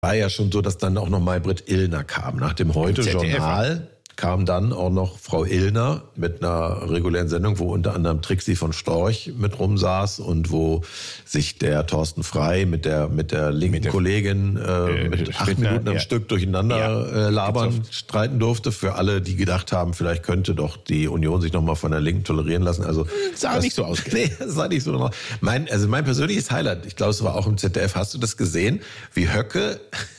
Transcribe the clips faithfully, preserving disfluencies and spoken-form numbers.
War ja schon so, dass dann auch noch Maybrit Illner kam. Nach dem Heute-Journal kam dann auch noch Frau Illner mit einer regulären Sendung, wo unter anderem Trixi von Storch mit rumsaß und wo sich der Thorsten Frey mit der mit der linken mit der, Kollegin äh, mit äh, acht Minuten am ja. Stück durcheinander ja. äh, labern streiten durfte. Für alle, die gedacht haben, vielleicht könnte doch die Union sich nochmal von der Linken tolerieren lassen. Also sah das, nicht so aus. Nee, das sah nicht so aus. Mein, also mein persönliches Highlight, ich glaube, es war auch im Z D F. Hast du das gesehen? Wie Höcke,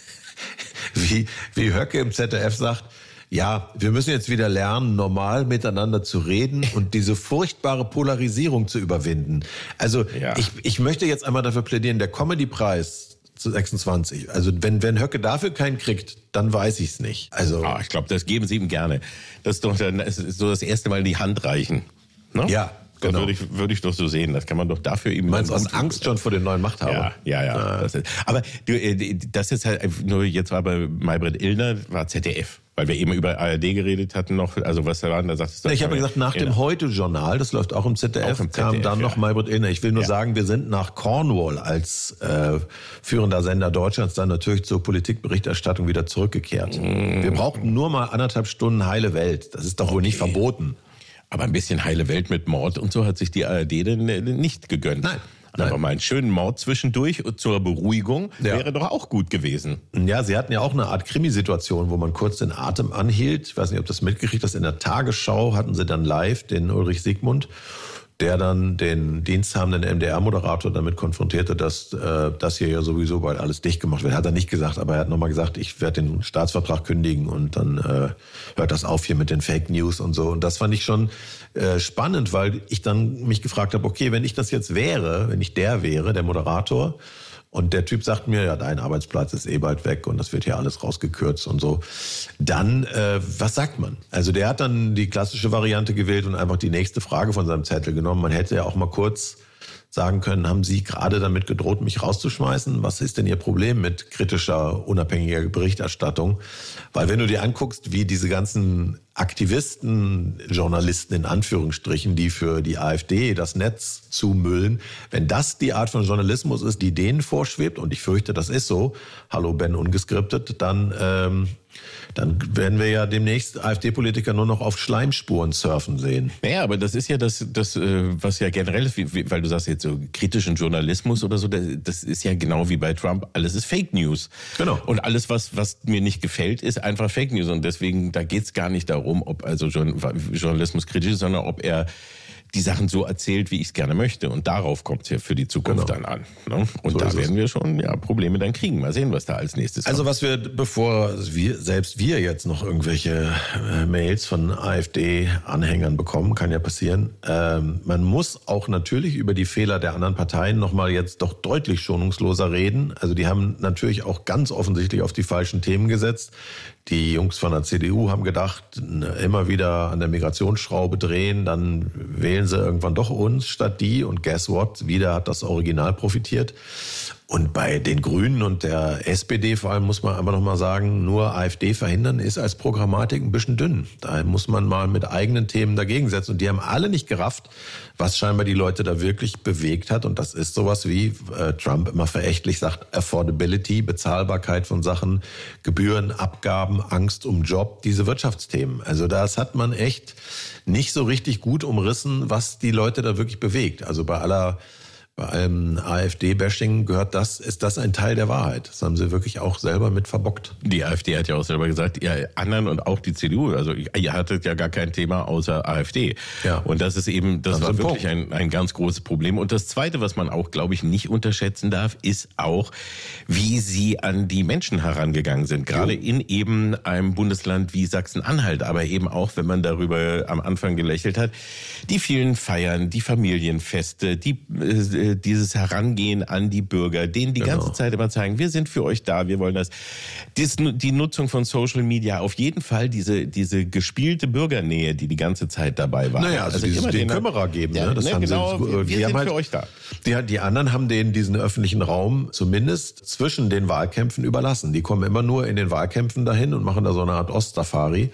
wie, wie Höcke im Z D F sagt, ja, wir müssen jetzt wieder lernen, normal miteinander zu reden und diese furchtbare Polarisierung zu überwinden. Also ja. ich, ich möchte jetzt einmal dafür plädieren, der Comedy-Preis zu sechsundzwanzig, also wenn, wenn Höcke dafür keinen kriegt, dann weiß ich es nicht. Also ah, ich glaube, das geben sie ihm gerne. Das ist doch dann das ist so das erste Mal die Hand reichen. Ne? Ja. Genau. Würde ich, würde ich doch so sehen. Das kann man doch dafür eben... Meinst du aus Angst schon vor den neuen Machthabern? Ja, ja, ja. ja. Das ist, aber du, das ist halt nur, jetzt war bei Maybrit Illner, war Z D F. Weil wir eben über A R D geredet hatten noch, also was da war, da sagtest du... Ich habe gesagt, nach dem Heute-Journal, das läuft auch im Z D F, im Z D F kam dann ja. noch Maybrit Illner. Ich will nur ja. sagen, wir sind nach Cornwall als äh, führender Sender Deutschlands dann natürlich zur Politikberichterstattung wieder zurückgekehrt. Mm. Wir brauchten nur mal anderthalb Stunden heile Welt. Das ist doch okay. wohl nicht verboten. Aber ein bisschen heile Welt mit Mord und so hat sich die A R D denn nicht gegönnt. Nein. Nein. Aber mal einen schönen Mord zwischendurch zur Beruhigung ja. wäre doch auch gut gewesen. Ja, sie hatten ja auch eine Art Krimisituation, wo man kurz den Atem anhielt. Ich weiß nicht, ob das mitgekriegt hast. In der Tagesschau hatten sie dann live den Ulrich Siegmund, der dann den diensthabenden M D R-Moderator damit konfrontierte, dass äh, das hier ja sowieso bald alles dicht gemacht wird. Hat er nicht gesagt, aber er hat nochmal gesagt, ich werde den Staatsvertrag kündigen und dann äh, hört das auf hier mit den Fake News und so. Und das fand ich schon äh, spannend, weil ich dann mich gefragt habe, okay, wenn ich das jetzt wäre, wenn ich der wäre, der Moderator, und der Typ sagt mir, ja, dein Arbeitsplatz ist eh bald weg und das wird hier alles rausgekürzt und so. Dann, äh, was sagt man? Also der hat dann die klassische Variante gewählt und einfach die nächste Frage von seinem Zettel genommen. Man hätte ja auch mal kurz sagen können, haben Sie gerade damit gedroht, mich rauszuschmeißen? Was ist denn Ihr Problem mit kritischer, unabhängiger Berichterstattung? Weil wenn du dir anguckst, wie diese ganzen Aktivisten, Journalisten in Anführungsstrichen, die für die AfD das Netz zumüllen, wenn das die Art von Journalismus ist, die denen vorschwebt, und ich fürchte, das ist so, hallo Ben ungeskriptet, dann, ähm, dann werden wir ja demnächst AfD-Politiker nur noch auf Schleimspuren surfen sehen. Naja, aber das ist ja das, das was ja generell ist, weil du sagst jetzt so kritischen Journalismus oder so, das ist ja genau wie bei Trump, alles ist Fake News. Genau. Und alles, was, was mir nicht gefällt, ist einfach Fake News. Und deswegen, da geht's gar nicht darum, ob also Journalismus kritisch ist, sondern ob er die Sachen so erzählt, wie ich es gerne möchte. Und darauf kommt es ja für die Zukunft genau. dann an. Ne? Und so da werden wir schon ja, Probleme dann kriegen. Mal sehen, was da als nächstes Also kommt. was wir, bevor wir, selbst wir jetzt noch irgendwelche äh, Mails von AfD-Anhängern bekommen, kann ja passieren, ähm, man muss auch natürlich über die Fehler der anderen Parteien nochmal jetzt doch deutlich schonungsloser reden. Also die haben natürlich auch ganz offensichtlich auf die falschen Themen gesetzt. Die Jungs von der C D U haben gedacht, immer wieder an der Migrationsschraube drehen, dann wählen sie irgendwann doch uns statt die. Und guess what? Wieder hat das Original profitiert. Und bei den Grünen und der S P D vor allem muss man einfach noch mal sagen, nur AfD verhindern ist als Programmatik ein bisschen dünn. Da muss man mal mit eigenen Themen dagegen setzen. Und die haben alle nicht gerafft, was scheinbar die Leute da wirklich bewegt hat. Und das ist sowas wie äh, Trump immer verächtlich sagt, Affordability, Bezahlbarkeit von Sachen, Gebühren, Abgaben, Angst um Job, diese Wirtschaftsthemen. Also das hat man echt nicht so richtig gut umrissen, was die Leute da wirklich bewegt. Also bei aller Bei allem AfD-Bashing gehört das, ist das ein Teil der Wahrheit. Das haben sie wirklich auch selber mit verbockt. Die AfD hat ja auch selber gesagt, ihr anderen und auch die C D U, also ihr hattet ja gar kein Thema außer AfD. Ja. Und das ist eben, das, das war wirklich ein, ein ganz großes Problem. Und das Zweite, was man auch, glaube ich, nicht unterschätzen darf, ist auch, wie sie an die Menschen herangegangen sind. Gerade in eben einem Bundesland wie Sachsen-Anhalt, aber eben auch, wenn man darüber am Anfang gelächelt hat, die vielen Feiern, die Familienfeste, die äh, dieses Herangehen an die Bürger, denen die genau. ganze Zeit immer zeigen, wir sind für euch da, wir wollen das. Dies, die Nutzung von Social Media, auf jeden Fall diese diese gespielte Bürgernähe, die die ganze Zeit dabei war. Naja, also, also dieses den Kümmerer geben. Ja, ne? Das ne, haben genau, sie, wir, die wir haben sind halt, für euch da. Die, die anderen haben denen diesen öffentlichen Raum zumindest zwischen den Wahlkämpfen überlassen. Die kommen immer nur in den Wahlkämpfen dahin und machen da so eine Art Ostsafari.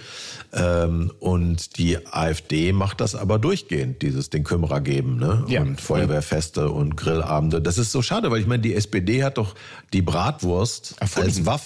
Ähm, und die AfD macht das aber durchgehend, dieses den Kümmerer geben, ne? Ja. Und Feuerwehrfeste und Grillabende. Das ist so schade, weil ich meine, die S P D hat doch die Bratwurst Erfunden. als Waffe